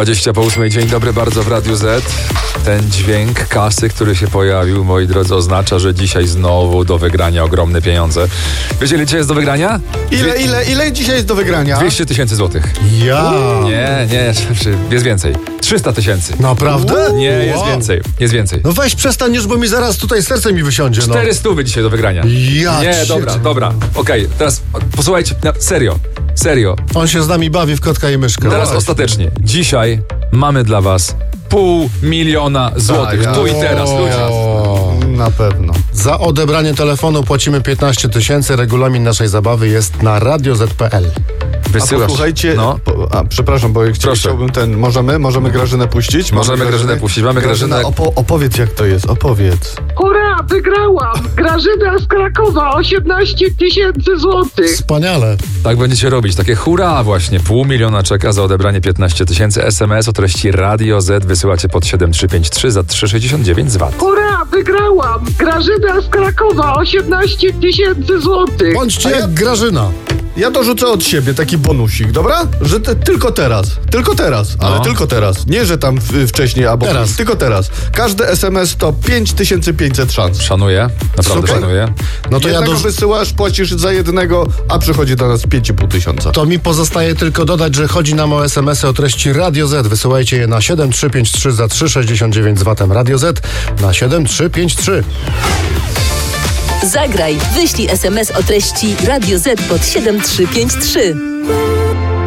7:20 dzień dobry bardzo w Radiu Z. Ten dźwięk kasy, który się pojawił, moi drodzy, oznacza, że dzisiaj znowu do wygrania ogromne pieniądze. Wiecie, ile dzisiaj jest do wygrania? Ile dzisiaj jest do wygrania? 200 000 złotych. Ja! Nie, jest więcej. 300 000. Naprawdę? Nie, jest więcej. No weź przestań już, bo mi zaraz tutaj serce mi wysiądzie. 400 dzisiaj do wygrania. Ja Nie, cię- dobra. Okej, teraz posłuchajcie, serio. On się z nami bawi w kotka i myszkę. Teraz No. ostatecznie. Dzisiaj mamy dla was 500 000 złotych. Tu i teraz, ludzie. Na pewno. Za odebranie telefonu płacimy 15 000. Regulamin naszej zabawy jest na radioz.pl. Wysyłasz. Posłuchajcie, No. przepraszam, bo Proszę. chciałbym możemy Grażynę puścić? Możemy Grażynę puścić. Mamy Grażynę. Opowiedz, jak to jest, opowiedz. Hurra, wygrałam! Grażyna z Krakowa, 18 000 złotych. Wspaniale. Tak będziecie robić. Takie hurra właśnie. 500 000 czeka za odebranie 15 000. SMS o treści Radio Z wysyłacie pod 7353 za 3,69 z VAT. Hurra, wygrałam! Grażyna z Krakowa, 18 000 złotych. Bądźcie jak Grażyna. Ja dorzucę od siebie taki bonusik, dobra? Że tylko teraz, ale tylko teraz. Nie, że tam wcześniej albo Teraz. później, tylko teraz. Każdy SMS to 5500 szans. Szanuję. Naprawdę Super. szanuję. No to Jednego wysyłasz, płacisz za jednego, a przychodzi do nas 5500. To mi pozostaje tylko dodać, że chodzi nam o SMS-y o treści Radio Z. Wysyłajcie je na 7353 za 3,69 z VAT-em. Radio Z na 7353. Zagraj, wyślij SMS o treści Radio Z pod 7353.